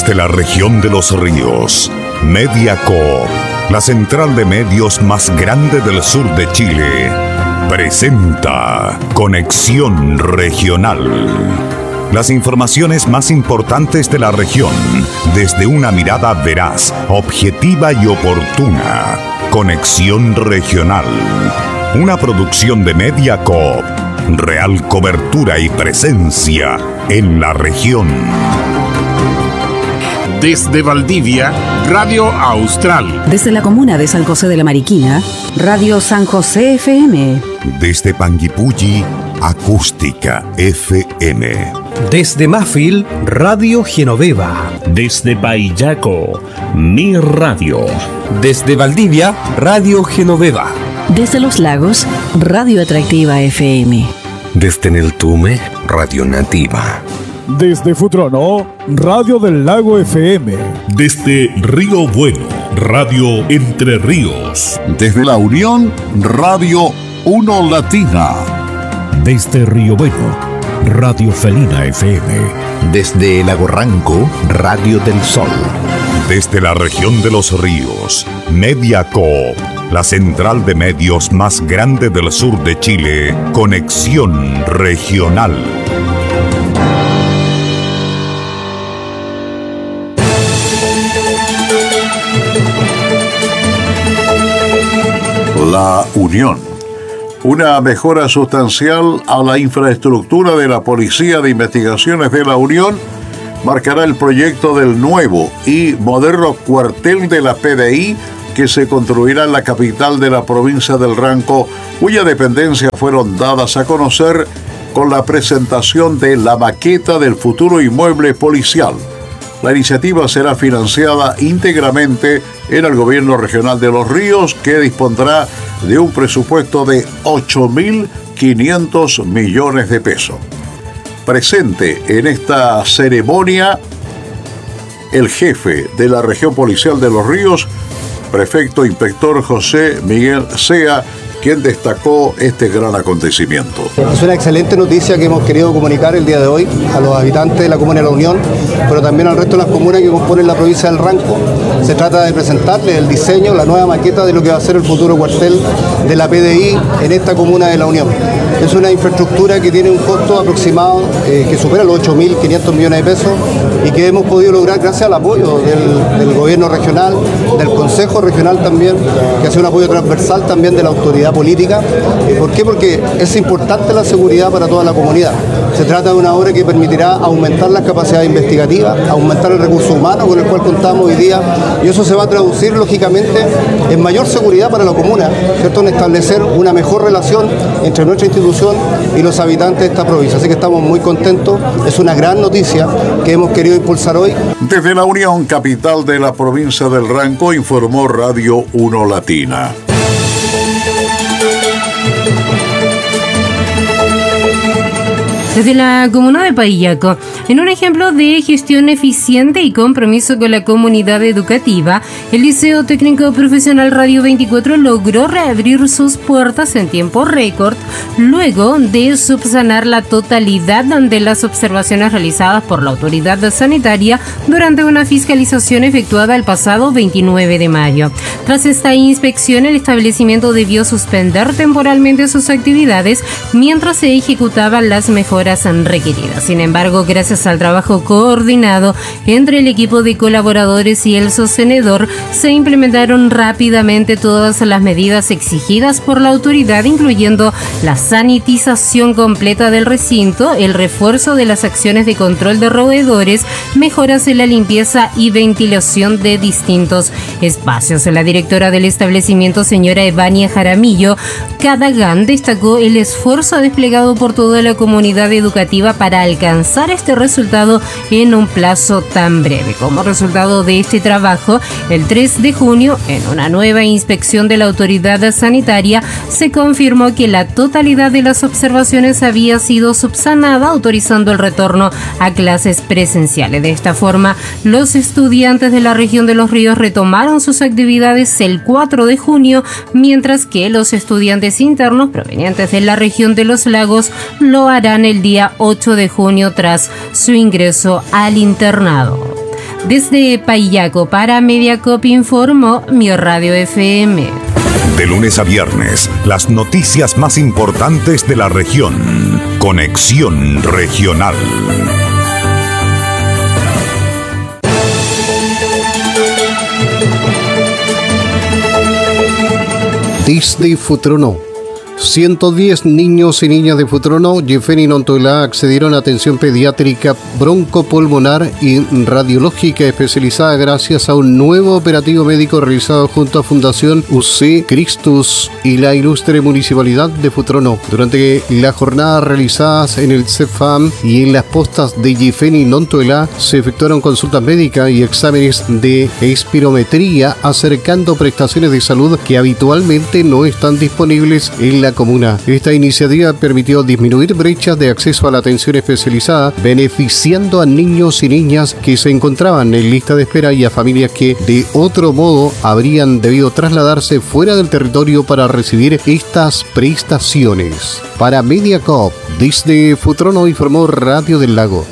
Desde la región de los ríos, Mediacorp, la central de medios más grande del sur de Chile, presenta Conexión Regional. Las informaciones más importantes de la región, desde una mirada veraz, objetiva y oportuna. Conexión Regional, una producción de Mediacorp. Real cobertura y presencia en la región. Desde Valdivia, Radio Austral. Desde la comuna de San José de la Mariquina, Radio San José FM. Desde Panguipulli, Acústica FM. Desde Mafil, Radio Genoveva. Desde Paillaco, Mi Radio. Desde Valdivia, Radio Genoveva. Desde Los Lagos, Radio Atractiva FM. Desde Neltume, Radio Nativa. Desde Futrono, Radio del Lago FM. Desde Río Bueno, Radio Entre Ríos. Desde La Unión, Radio Uno Latina. Desde Río Bueno, Radio Felina FM. Desde Lago Ranco, Radio del Sol. Desde la región de los ríos, Mediacorp, la central de medios más grande del sur de Chile, Conexión Regional. La Unión. Una mejora sustancial a la infraestructura de la Policía de Investigaciones de la Unión marcará el proyecto del nuevo y moderno cuartel de la PDI que se construirá en la capital de la provincia del Ranco, cuya dependencias fueron dadas a conocer con la presentación de la maqueta del futuro inmueble policial. La iniciativa será financiada íntegramente en el Gobierno Regional de Los Ríos, que dispondrá de un presupuesto de 8.500 millones de pesos. Presente en esta ceremonia, el jefe de la región policial de Los Ríos, prefecto inspector José Miguel Sea, quien destacó este gran acontecimiento. Es una excelente noticia que hemos querido comunicar el día de hoy a los habitantes de la comuna de La Unión, pero también al resto de las comunas que componen la provincia del Ranco. Se trata de presentarles el diseño, la nueva maqueta de lo que va a ser el futuro cuartel de la PDI en esta comuna de La Unión. Es una infraestructura que tiene un costo aproximado que supera los 8.500 millones de pesos y que hemos podido lograr gracias al apoyo del gobierno regional, del Consejo Regional también, que hace un apoyo transversal también de la autoridad política. ¿Por qué? Porque es importante la seguridad para toda la comunidad. Se trata de una obra que permitirá aumentar las capacidades investigativas, aumentar el recurso humano con el cual contamos hoy día, y eso se va a traducir lógicamente en mayor seguridad para la comuna, ¿cierto? En establecer una mejor relación entre nuestra institución y los habitantes de esta provincia. Así que estamos muy contentos, es una gran noticia que hemos querido impulsar hoy. Desde La Unión, capital de la provincia del Ranco, informó Radio Uno Latina. Desde la comuna de Paillaco, en un ejemplo de gestión eficiente y compromiso con la comunidad educativa, el Liceo Técnico Profesional Radio 24 logró reabrir sus puertas en tiempo récord, luego de subsanar la totalidad de las observaciones realizadas por la autoridad sanitaria durante una fiscalización efectuada el pasado 29 de mayo. Tras esta inspección, el establecimiento debió suspender temporalmente sus actividades mientras se ejecutaban las mejoras requeridas. Sin embargo, gracias al trabajo coordinado entre el equipo de colaboradores y el sostenedor, se implementaron rápidamente todas las medidas exigidas por la autoridad, incluyendo la sanitización completa del recinto, el refuerzo de las acciones de control de roedores, mejoras en la limpieza y ventilación de distintos espacios. La directora del establecimiento, señora Evania Jaramillo Cadagán, destacó el esfuerzo desplegado por toda la comunidad educativa para alcanzar este resultado en un plazo tan breve. Como resultado de este trabajo, el 3 de junio, en una nueva inspección de la autoridad sanitaria, se confirmó que la totalidad de las observaciones había sido subsanada, autorizando el retorno a clases presenciales. De esta forma, los estudiantes de la región de Los Ríos retomaron sus actividades el 4 de junio, mientras que los estudiantes internos provenientes de la región de Los Lagos lo harán el día 8 de junio tras su ingreso al internado. Desde Paillaco para Mediacorp informó Mi Radio FM. De lunes a viernes, las noticias más importantes de la región. Conexión Regional. Desde Futrono, 110 niños y niñas de Futrono, Yefeni Nontoilá accedieron a atención pediátrica, broncopulmonar y radiológica especializada gracias a un nuevo operativo médico realizado junto a Fundación UC Christus y la ilustre Municipalidad de Futrono. Durante las jornadas realizadas en el CEFAM y en las postas de Yefeni Nontoilá se efectuaron consultas médicas y exámenes de espirometría acercando prestaciones de salud que habitualmente no están disponibles en la comuna. Esta iniciativa permitió disminuir brechas de acceso a la atención especializada, beneficiando a niños y niñas que se encontraban en lista de espera y a familias que de otro modo habrían debido trasladarse fuera del territorio para recibir estas prestaciones. Para Mediacorp, desde Futrono informó Radio del Lago.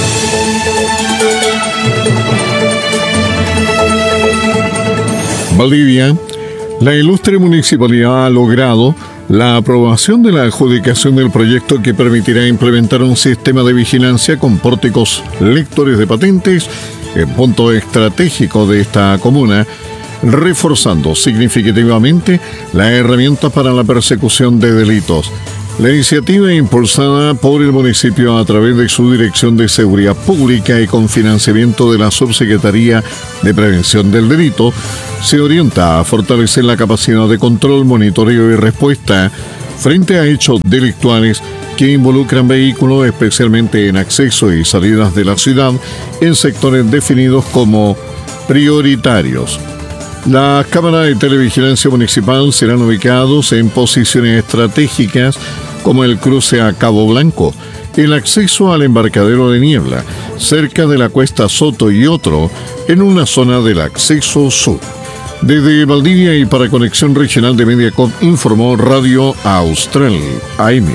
Valdivia, la ilustre municipalidad ha logrado la aprobación de la adjudicación del proyecto que permitirá implementar un sistema de vigilancia con pórticos lectores de patentes en punto estratégico de esta comuna, reforzando significativamente la herramienta para la persecución de delitos. La iniciativa impulsada por el municipio a través de su Dirección de Seguridad Pública y con financiamiento de la Subsecretaría de Prevención del Delito se orienta a fortalecer la capacidad de control, monitoreo y respuesta frente a hechos delictuales que involucran vehículos, especialmente en acceso y salidas de la ciudad, en sectores definidos como prioritarios. Las cámaras de televigilancia municipal serán ubicadas en posiciones estratégicas como el cruce a Cabo Blanco, el acceso al embarcadero de Niebla, cerca de la Cuesta Soto y otro en una zona del acceso sur. Desde Valdivia y para Conexión Regional de Mediacorp informó Radio Austral AM.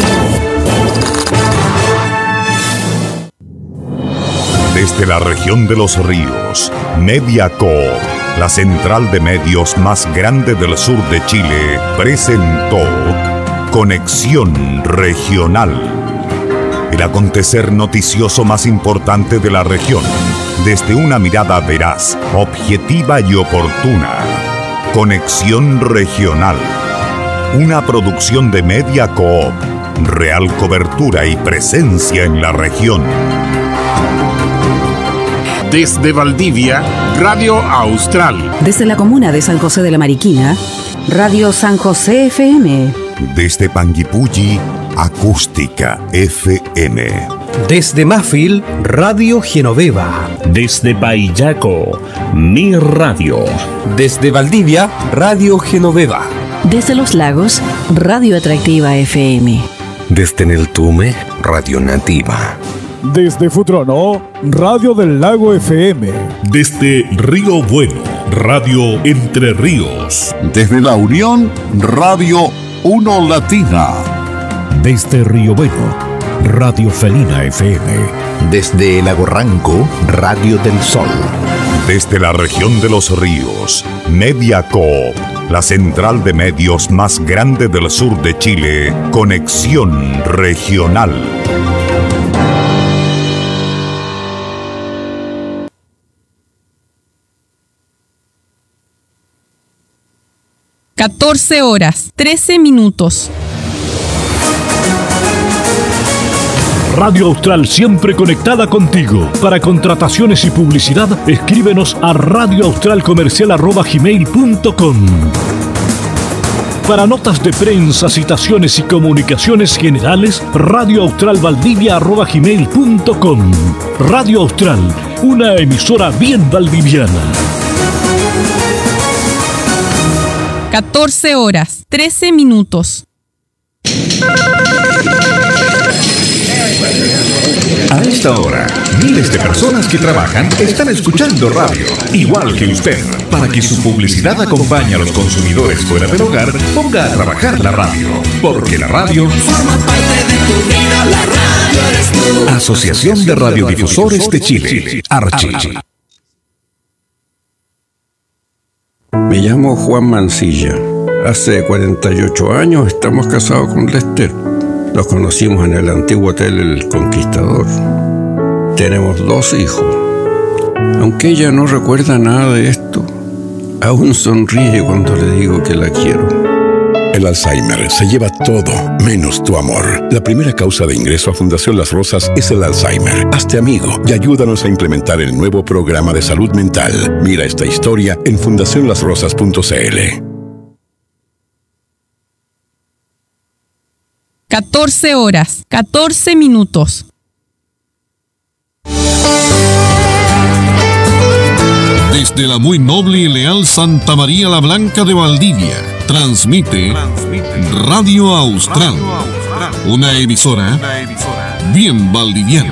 Desde la región de los ríos, Mediacorp, la central de medios más grande del sur de Chile, presentó Conexión Regional. El acontecer noticioso más importante de la región, desde una mirada veraz, objetiva y oportuna. Conexión Regional. Una producción de Mediacorp. Real cobertura y presencia en la región. Desde Valdivia, Radio Austral. Desde la comuna de San José de la Mariquina, Radio San José FM. Desde Panguipulli, Acústica FM. Desde Mafil, Radio Genoveva. Desde Paillaco, Mi Radio. Desde Valdivia, Radio Genoveva. Desde Los Lagos, Radio Atractiva FM. Desde Neltume, Radio Nativa. Desde Futrono, Radio del Lago FM. Desde Río Bueno, Radio Entre Ríos. Desde La Unión, Radio 1 Latina. Desde Río Bueno, Radio Felina FM. Desde Lago Ranco, Radio del Sol. Desde la región de los ríos, Mediacorp, la central de medios más grande del sur de Chile, Conexión Regional. (14:13). Radio Austral siempre conectada contigo. Para contrataciones y publicidad, escríbenos a radioaustralcomercial@gmail.com. Para notas de prensa, citaciones y comunicaciones generales, radioaustralvaldivia@gmail.com. Radio Austral, una emisora bien valdiviana. 14:13. A esta hora, miles de personas que trabajan están escuchando radio, igual que usted. Para que su publicidad acompañe a los consumidores fuera del hogar, ponga a trabajar la radio. Porque la radio forma parte de tu vida, la radio eres tú. Asociación de Radiodifusores de Chile, Archi. Me llamo Juan Mancilla. Hace 48 años estamos casados con Lester. Nos conocimos en el antiguo hotel El Conquistador. Tenemos 2 hijos. Aunque ella no recuerda nada de esto, aún sonríe cuando le digo que la quiero. El Alzheimer se lleva todo, menos tu amor. La primera causa de ingreso a Fundación Las Rosas es el Alzheimer. Hazte amigo y ayúdanos a implementar el nuevo programa de salud mental. Mira esta historia en fundacionlasrosas.cl. 14 horas, 14 minutos. Desde la muy noble y leal Santa María la Blanca de Valdivia, transmite Radio Austral, una emisora bien valdiviana.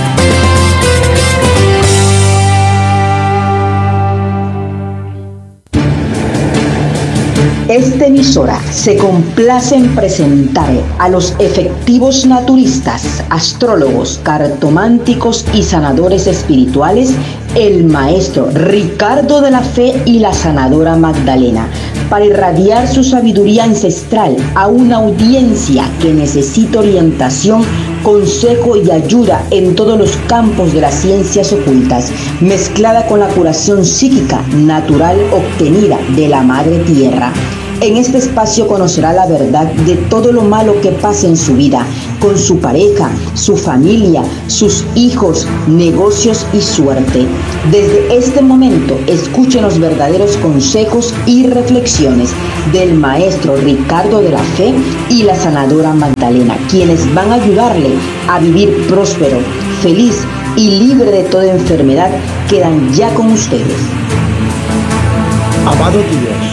Esta emisora se complace en presentar a los efectivos naturistas, astrólogos, cartománticos y sanadores espirituales, el maestro Ricardo de la Fe y la sanadora Magdalena, para irradiar su sabiduría ancestral a una audiencia que necesita orientación, consejo y ayuda en todos los campos de las ciencias ocultas, mezclada con la curación psíquica natural obtenida de la Madre Tierra. En este espacio conocerá la verdad de todo lo malo que pasa en su vida, con su pareja, su familia, sus hijos, negocios y suerte. Desde este momento, escuchen los verdaderos consejos y reflexiones del maestro Ricardo de la Fe y la sanadora Magdalena, quienes van a ayudarle a vivir próspero, feliz y libre de toda enfermedad. Quedan ya con ustedes. Amado Dios,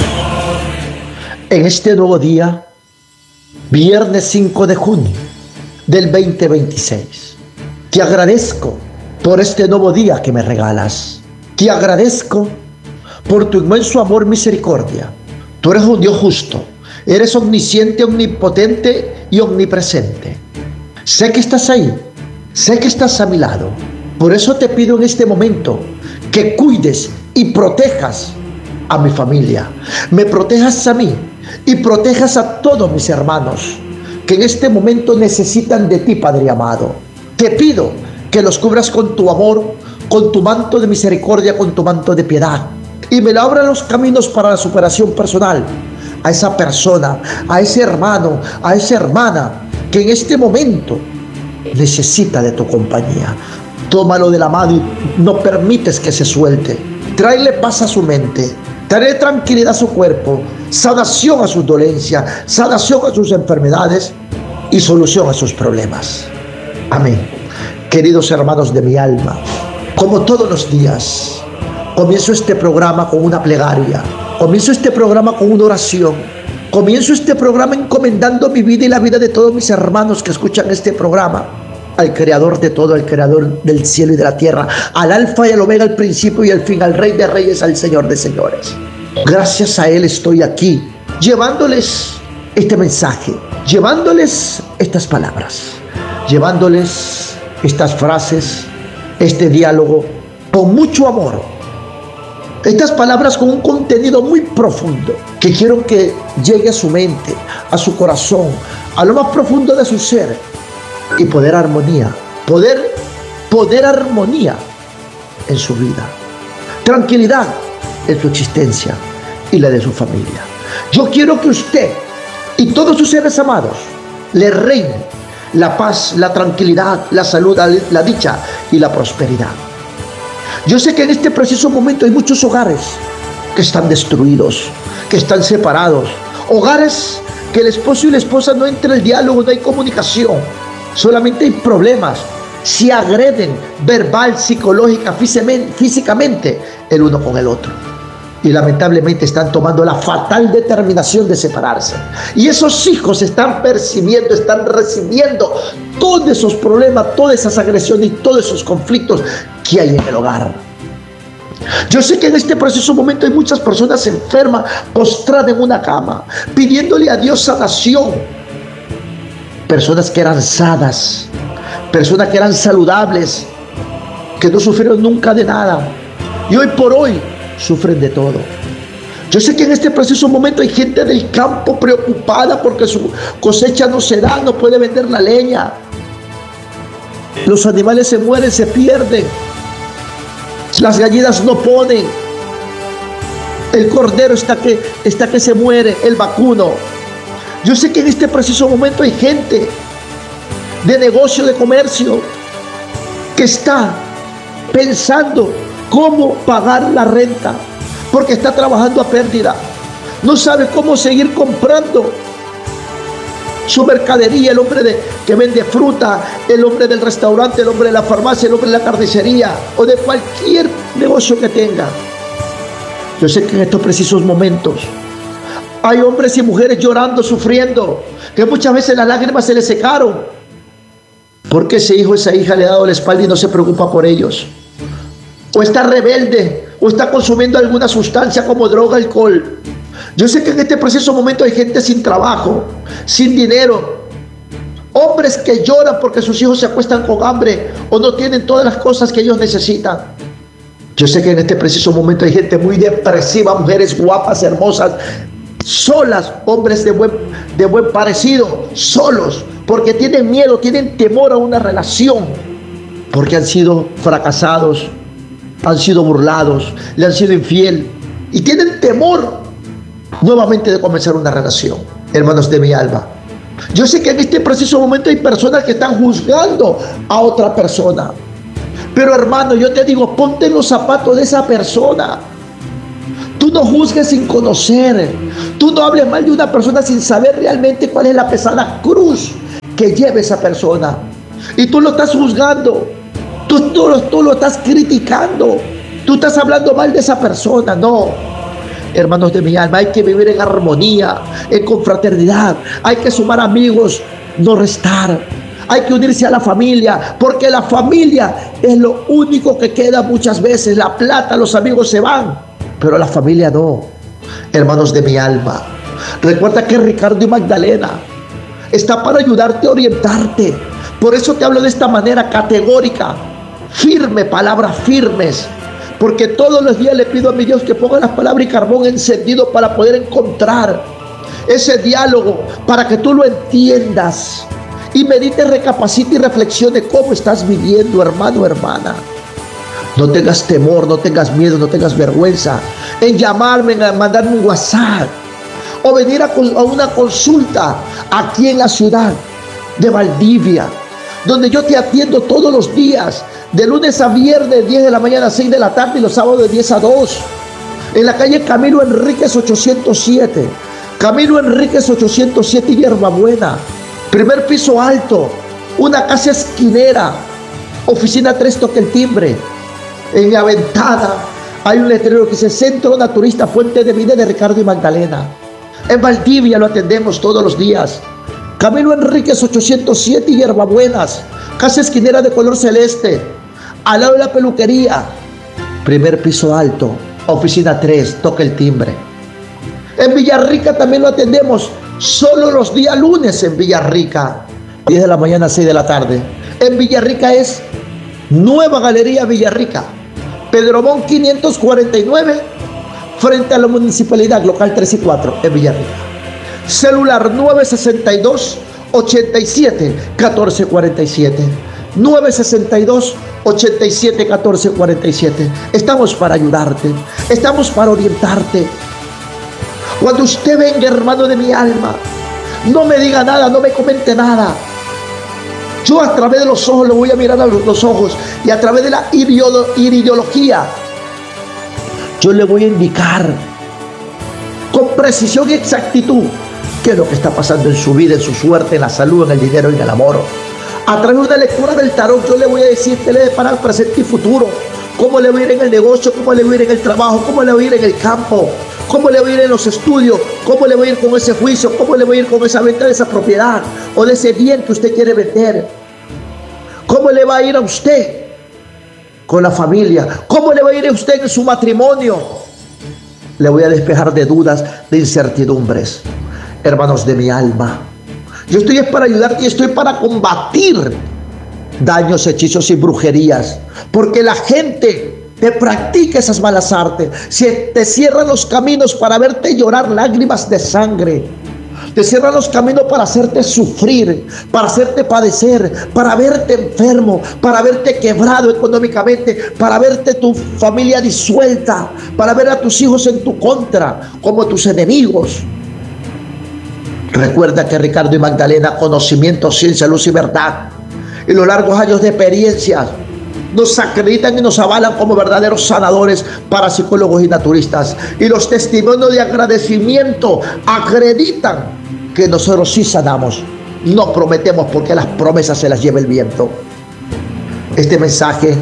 en este nuevo día, viernes 5 de junio del 2026, te agradezco por este nuevo día que me regalas. Te agradezco por tu inmenso amor y misericordia. Tú eres un Dios justo, eres omnisciente, omnipotente y omnipresente. Sé que estás ahí, sé que estás a mi lado. Por eso te pido en este momento que cuides y protejas a mi familia, me protejas a mí y protejas a todos mis hermanos que en este momento necesitan de ti, Padre amado. Te pido que los cubras con tu amor, con tu manto de misericordia, con tu manto de piedad, y me abra los caminos para la superación personal a esa persona, a ese hermano, a esa hermana que en este momento necesita de tu compañía. Tómalo de la mano y no permites que se suelte. Tráele paz a su mente, tráele tranquilidad a su cuerpo, sanación a sus dolencias, sanación a sus enfermedades y solución a sus problemas. Amén. Queridos hermanos de mi alma, como todos los días, comienzo este programa con una plegaria, comienzo este programa con una oración, comienzo este programa encomendando mi vida y la vida de todos mis hermanos que escuchan este programa al Creador de todo, al Creador del cielo y de la tierra, al Alfa y al Omega, al principio y al fin, al Rey de Reyes, al Señor de Señores. Gracias a Él estoy aquí, llevándoles este mensaje, llevándoles estas palabras, llevándoles estas frases, este diálogo con mucho amor. Estas palabras con un contenido muy profundo que quiero que llegue a su mente, a su corazón, a lo más profundo de su ser y poder armonía, poder armonía en su vida, tranquilidad en su existencia y la de su familia. Yo quiero que usted y todos sus seres amados le reine la paz, la tranquilidad, la salud, la dicha y la prosperidad. Yo sé que en este preciso momento hay muchos hogares que están destruidos, que están separados, hogares que el esposo y la esposa no entra el diálogo, no hay comunicación, solamente hay problemas, se agreden verbal, psicológica, físicamente el uno con el otro. Y lamentablemente están tomando la fatal determinación de separarse. Y esos hijos están percibiendo, están recibiendo todos esos problemas, todas esas agresiones y todos esos conflictos que hay en el hogar. Yo sé que en este preciso momento hay muchas personas enfermas, postradas en una cama, pidiéndole a Dios sanación. Personas que eran sanas, personas que eran saludables, que no sufrieron nunca de nada. Y hoy por hoy sufren de todo. Yo sé que en este preciso momento hay gente del campo preocupada porque su cosecha no se da, no puede vender la leña. Los animales se mueren, se pierden. Las gallinas no ponen. El cordero está que se muere, el vacuno. Yo sé que en este preciso momento hay gente de negocio, de comercio, que está pensando cómo pagar la renta, porque está trabajando a pérdida. No sabe cómo seguir comprando su mercadería. El hombre que vende fruta, el hombre del restaurante, el hombre de la farmacia, el hombre de la carnicería o de cualquier negocio que tenga. Yo sé que en estos precisos momentos hay hombres y mujeres llorando, sufriendo, que muchas veces las lágrimas se les secaron porque ese hijo, esa hija le ha dado la espalda y no se preocupa por ellos. O está rebelde, o está consumiendo alguna sustancia como droga, alcohol. Yo sé que en este preciso momento hay gente sin trabajo, sin dinero. Hombres que lloran porque sus hijos se acuestan con hambre o no tienen todas las cosas que ellos necesitan. Yo sé que en este preciso momento hay gente muy depresiva, mujeres guapas, hermosas, solas, hombres de buen parecido, solos, porque tienen miedo, tienen temor a una relación, porque han sido fracasados, han sido burlados, le han sido infiel y tienen temor nuevamente de comenzar una relación. Hermanos de mi alma, yo sé que en este preciso momento hay personas que están juzgando a otra persona, pero hermano, yo te digo, ponte en los zapatos de esa persona. Tú no juzgues sin conocer. Tú no hables mal de una persona sin saber realmente cuál es la pesada cruz que lleva esa persona. Y tú lo estás juzgando. Tú lo estás criticando. Tú estás hablando mal de esa persona. No. Hermanos de mi alma, hay que vivir en armonía, en confraternidad. Hay que sumar amigos, no restar. Hay que unirse a la familia, porque la familia es lo único que queda muchas veces. La plata, los amigos se van, pero la familia no. Hermanos de mi alma, recuerda que Ricardo y Magdalena está para ayudarte a orientarte. Por eso te hablo de esta manera categórica, firme, palabras firmes, porque todos los días le pido a mi Dios que ponga las palabras y carbón encendido para poder encontrar ese diálogo, para que tú lo entiendas y medite, recapacite y reflexione cómo estás viviendo, hermano, hermana. No tengas temor, no tengas miedo, no tengas vergüenza en llamarme, en mandarme un WhatsApp o venir a una consulta aquí en la ciudad de Valdivia, donde yo te atiendo todos los días, de lunes a viernes, 10 de la mañana a 6 de la tarde y los sábados de 10 a 2, en la calle Camilo Enríquez 807, Camilo Enríquez 807 y Hierbabuena. Primer piso alto, una casa esquinera, oficina 3, toque el timbre. En la ventana hay un letrero que dice Centro Naturista Fuente de Vida de Ricardo y Magdalena. En Valdivia lo atendemos todos los días. Camilo Enríquez 807 y Hierbabuenas, casa esquinera de color celeste, al lado de la peluquería. Primer piso alto, oficina 3, toque el timbre. En Villarrica también lo atendemos. Solo los días lunes en Villarrica, 10 de la mañana a 6 de la tarde. En Villarrica es Nueva Galería Villarrica, Pedromón 549, frente a la municipalidad, local 3 y 4, en Villarrica. Celular 962 87 14 47. 962 87 14 47. Estamos para ayudarte, estamos para orientarte. Cuando usted venga, hermano de mi alma, no me diga nada, no me comente nada. Yo a través de los ojos le voy a mirar a los ojos y a través de la ideología yo le voy a indicar con precisión y exactitud qué es lo que está pasando en su vida, en su suerte, en la salud, en el dinero, en el amor. A través de una lectura del tarot yo le voy a decir qué le depara el presente y futuro, cómo le va a ir en el negocio, cómo le va a ir en el trabajo, cómo le va a ir en el campo, cómo le va a ir en los estudios, cómo le va a ir con ese juicio, cómo le va a ir con esa venta de esa propiedad o de ese bien que usted quiere vender, cómo le va a ir a usted con la familia, cómo le va a ir a usted en su matrimonio. Le voy a despejar de dudas, de incertidumbres. Hermanos de mi alma, yo estoy para ayudarte y estoy para combatir daños, hechizos y brujerías, porque la gente te practica esas malas artes, se te cierran los caminos para verte llorar lágrimas de sangre, te cierran los caminos para hacerte sufrir, para hacerte padecer, para verte enfermo, para verte quebrado económicamente, para verte tu familia disuelta, para ver a tus hijos en tu contra, como tus enemigos. Recuerda que Ricardo y Magdalena, conocimiento, ciencia, luz y verdad, y los largos años de experiencia nos acreditan y nos avalan como verdaderos sanadores, parapsicólogos y naturistas. Y los testimonios de agradecimiento acreditan que nosotros sí sanamos. No prometemos porque las promesas se las lleva el viento. Este mensaje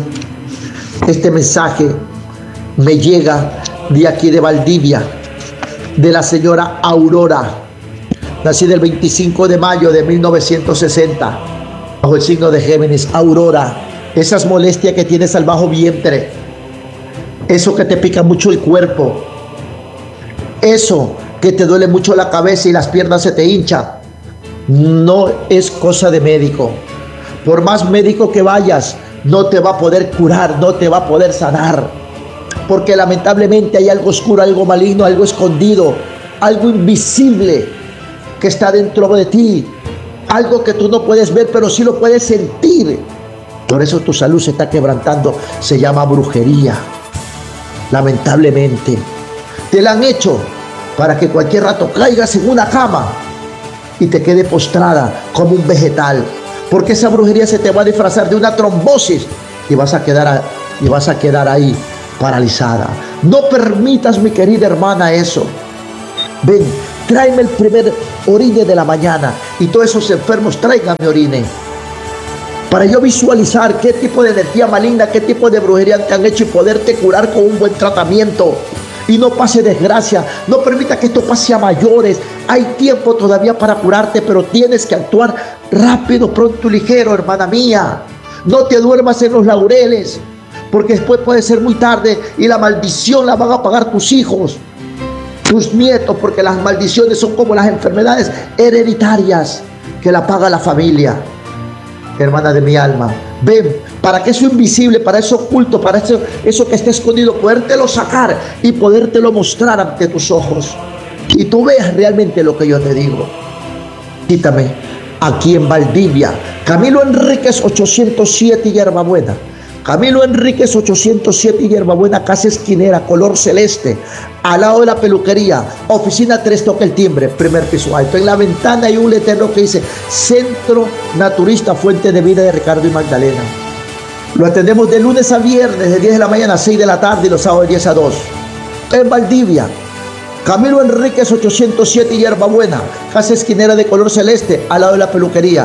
me llega de aquí de Valdivia, de la señora Aurora, nacida el 25 de mayo de 1960, bajo el signo de Géminis. Aurora, esas molestias que tienes al bajo vientre, eso que te pica mucho el cuerpo, eso que te duele mucho la cabeza y las piernas se te hinchan, no es cosa de médico. Por más médico que vayas, no te va a poder curar, no te va a poder sanar, porque lamentablemente hay algo oscuro, algo maligno, algo escondido, algo invisible que está dentro de ti, algo que tú no puedes ver, pero sí lo puedes sentir. Por eso tu salud se está quebrantando. Se llama brujería. Lamentablemente te la han hecho para que cualquier rato caigas en una cama y te quede postrada como un vegetal, porque esa brujería se te va a disfrazar de una trombosis y vas a quedar ahí paralizada. No permitas, mi querida hermana, eso. Ven, tráeme el primer orine de la mañana y todos esos enfermos tráiganme orine, para yo visualizar qué tipo de energía maligna, qué tipo de brujería te han hecho y poderte curar con un buen tratamiento. Y no pase desgracia, no permita que esto pase a mayores. Hay tiempo todavía para curarte, pero tienes que actuar rápido, pronto y ligero, hermana mía. No te duermas en los laureles, porque después puede ser muy tarde y la maldición la van a pagar tus hijos, tus nietos, porque las maldiciones son como las enfermedades hereditarias que la paga la familia. Hermana de mi alma, ven, para que eso invisible, para eso oculto, para eso que está escondido, podértelo sacar y podértelo mostrar ante tus ojos, y tú veas realmente lo que yo te digo. Quítame, aquí en Valdivia, Camilo Enríquez 807 Hierbabuena. Camilo Enríquez 807 Hierbabuena, casa esquinera, color celeste, al lado de la peluquería, oficina 3, toca el timbre, primer piso alto. En la ventana hay un letrero que dice Centro Naturista Fuente de Vida de Ricardo y Magdalena. Lo atendemos de lunes a viernes, de 10 de la mañana a 6 de la tarde, y los sábados de 10 a 2. En Valdivia, Camilo Enríquez 807 Hierbabuena, casa esquinera de color celeste, al lado de la peluquería,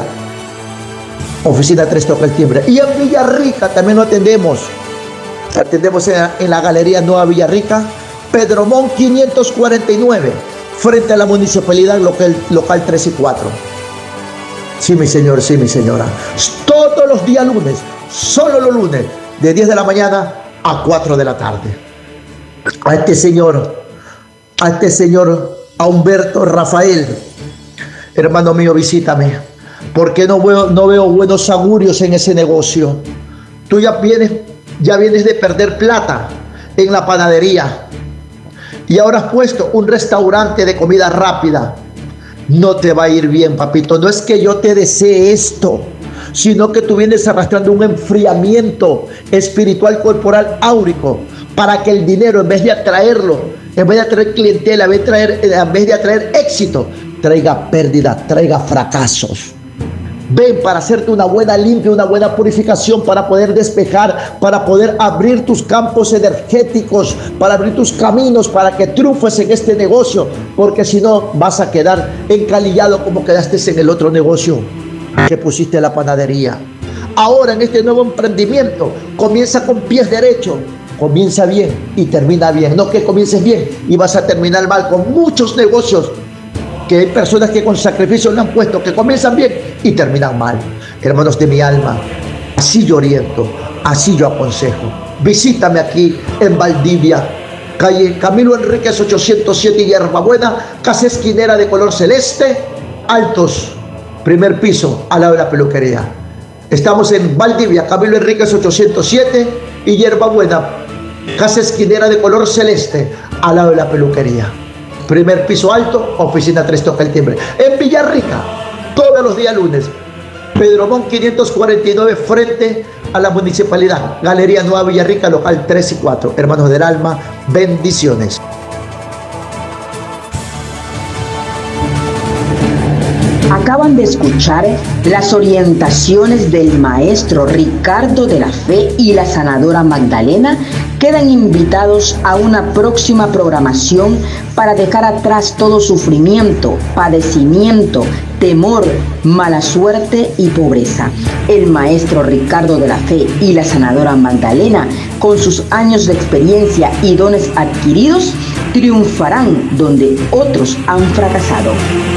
oficina 3, toca el timbre. Y en Villarrica también lo atendemos. Atendemos en la Galería Nueva Villarrica, Pedromón 549, frente a la municipalidad, local 3 y 4. Sí, mi señor, sí, mi señora. Todos los días lunes, solo los lunes, de 10 de la mañana a 4 de la tarde. A este señor, a Humberto Rafael, hermano mío, visítame, porque no veo buenos augurios en ese negocio. Tú ya vienes de perder plata en la panadería y ahora has puesto un restaurante de comida rápida. No te va a ir bien, papito. No es que yo te desee esto, sino que tú vienes arrastrando un enfriamiento espiritual, corporal, áurico, para que el dinero, en vez de atraerlo, en vez de atraer clientela, en vez de atraer éxito, traiga pérdida, traiga fracasos. Ven para hacerte una buena limpia, una buena purificación, para poder despejar, para poder abrir tus campos energéticos, para abrir tus caminos, para que triunfes en este negocio, porque si no vas a quedar encalillado como quedaste en el otro negocio que pusiste en la panadería. Ahora en este nuevo emprendimiento comienza con pies derechos, comienza bien y termina bien, no que comiences bien y vas a terminar mal, con muchos negocios que hay personas que con sacrificio le han puesto, que comienzan bien y terminan mal. Hermanos de mi alma, así yo oriento, así yo aconsejo. Visítame aquí en Valdivia, calle Camilo Enríquez 807 Hierbabuena, casa esquinera de color celeste, altos, primer piso, al lado de la peluquería. Estamos en Valdivia, Camilo Enríquez 807 y Hierbabuena, Casa esquinera de color celeste, al lado de la peluquería. Primer piso alto, oficina 3 toca el timbre. En Villarrica, todos los días lunes. Pedro Mon 549 frente a la municipalidad. Galería Nueva Villarrica, local 3 y 4. Hermanos del alma, bendiciones. Acaban de escuchar las orientaciones del maestro Ricardo de la Fe y la sanadora Magdalena. Quedan invitados a una próxima programación para dejar atrás todo sufrimiento, padecimiento, temor, mala suerte y pobreza. El maestro Ricardo de la Fe y la sanadora Magdalena, con sus años de experiencia y dones adquiridos, triunfarán donde otros han fracasado.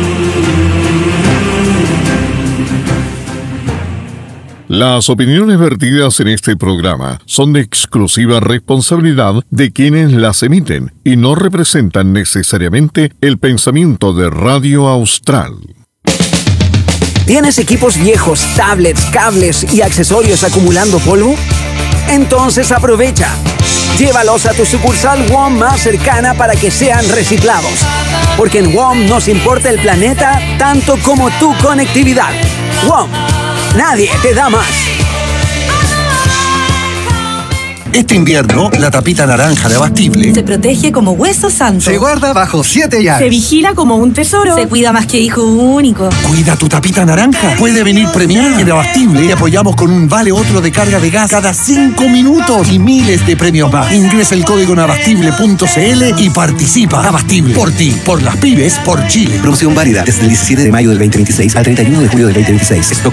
Las opiniones vertidas en este programa son de exclusiva responsabilidad de quienes las emiten y no representan necesariamente el pensamiento de Radio Austral. ¿Tienes equipos viejos, tablets, cables y accesorios acumulando polvo? Entonces aprovecha. Llévalos a tu sucursal WOM más cercana para que sean reciclados. Porque en WOM nos importa el planeta tanto como tu conectividad. WOM. Nadie te da más. Este invierno, la tapita naranja de Abastible se protege como hueso santo. Se guarda bajo 7 llaves. Se vigila como un tesoro. Se cuida más que hijo único. Cuida tu tapita naranja. Puede venir premiada. En Abastible te apoyamos con un vale otro de carga de gas cada 5 minutos y miles de premios más. Ingresa el código en abastible.cl y participa. Abastible. Por ti, por las pibes, por Chile. Promoción válida desde el 17 de mayo del 2026 al 31 de julio del 2026. Stock